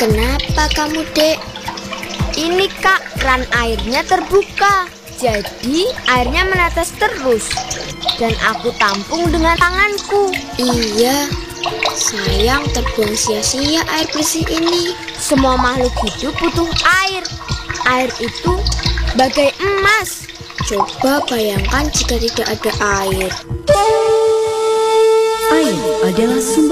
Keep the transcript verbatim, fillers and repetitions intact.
Kenapa kamu, Dek? Ini Kak, keran airnya terbuka. Jadi airnya menetes terus. Dan aku tampung dengan tanganku. Iya, sayang terbuang sia-sia air bersih ini. Semua makhluk hidup butuh air. Air itu bagai emas. Coba bayangkan jika tidak ada air. Air adalah sumber